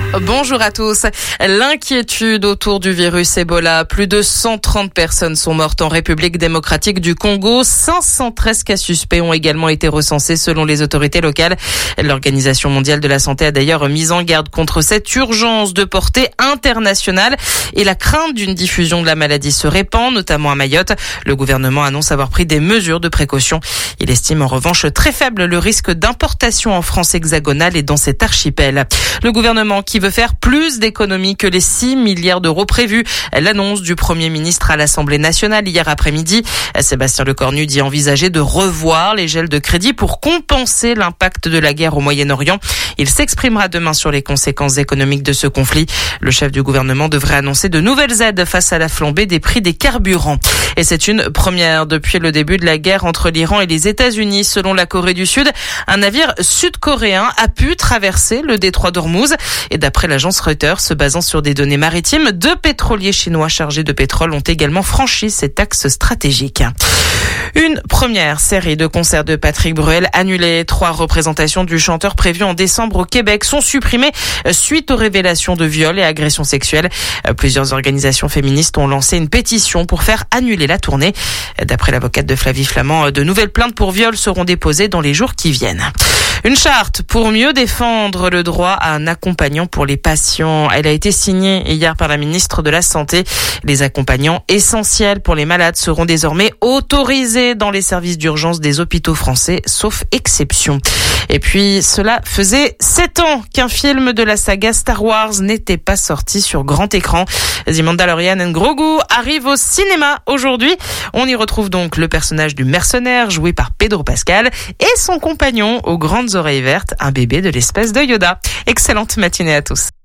Bonjour à tous. L'inquiétude autour du virus Ebola. Plus de 130 personnes sont mortes en République démocratique du Congo. 513 cas suspects ont également été recensés selon les autorités locales. L'Organisation mondiale de la santé a d'ailleurs mis en garde contre cette urgence de portée internationale et la crainte d'une diffusion de la maladie se répand, notamment à Mayotte. Le gouvernement annonce avoir pris des mesures de précaution. Il estime en revanche très faible le risque d'importation en France hexagonale et dans cet archipel. Le gouvernement qui veut faire plus d'économies que les 6 milliards d'euros prévus. L'annonce du Premier ministre à l'Assemblée nationale hier après-midi. Sébastien Lecornu dit envisager de revoir les gels de crédit pour compenser l'impact de la guerre au Moyen-Orient. Il s'exprimera demain sur les conséquences économiques de ce conflit. Le chef du gouvernement devrait annoncer de nouvelles aides face à la flambée des prix des carburants. Et c'est une première depuis le début de la guerre entre l'Iran et les États-Unis. Selon la Corée du Sud, un navire sud-coréen a pu traverser le détroit d'Ormuz. Et d'après l'agence Reuters, se basant sur des données maritimes, 2 pétroliers chinois chargés de pétrole ont également franchi cet axe stratégique. Une première série de concerts de Patrick Bruel annulée. 3 représentations du chanteur prévues en décembre au Québec sont supprimées suite aux révélations de viols et agressions sexuelles. Plusieurs organisations féministes ont lancé une pétition pour faire annuler la tournée. D'après l'avocate de Flavie Flament, de nouvelles plaintes pour viol seront déposées dans les jours qui viennent. Une charte pour mieux défendre le droit à un accompagnant pour les patients. Elle a été signée hier par la ministre de la Santé. Les accompagnants essentiels pour les malades seront désormais autorisés dans les services d'urgence des hôpitaux français, sauf exception. Et puis, cela faisait 7 ans qu'un film de la saga Star Wars n'était pas sorti sur grand écran. The Mandalorian and Grogu arrive au cinéma aujourd'hui. On y retrouve donc le personnage du mercenaire joué par Pedro Pascal et son compagnon aux grandes oreilles vertes, un bébé de l'espèce de Yoda. Excellente matinée à tous.